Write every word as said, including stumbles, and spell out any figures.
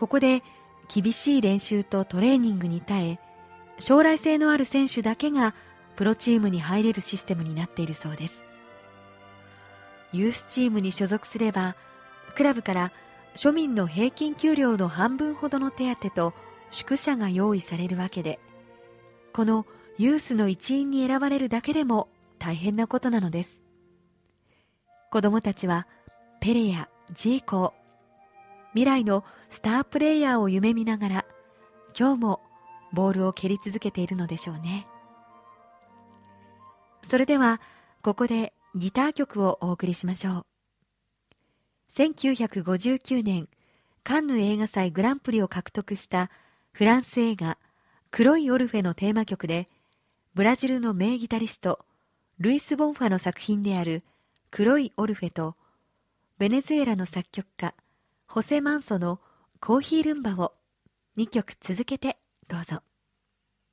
こで厳しい練習とトレーニングに耐え、将来性のある選手だけがプロチームに入れるシステムになっているそうです。ユースチームに所属すれば、クラブから庶民の平均給料の半分ほどの手当と宿舎が用意されるわけで、このユースの一員に選ばれるだけでも大変なことなのです。子供たちはペレやジーコー、未来のスタープレイヤーを夢見ながら、今日もボールを蹴り続けているのでしょうね。それではここでギター曲をお送りしましょう。せんきゅうひゃくごじゅうきゅうねんカンヌ映画祭グランプリを獲得したフランス映画黒いオルフェのテーマ曲で、ブラジルの名ギタリストルイス・ボンファの作品である黒いオルフェと、ベネズエラの作曲家ホセ・マンソのコーヒールンバをにきょく続けてどうぞ。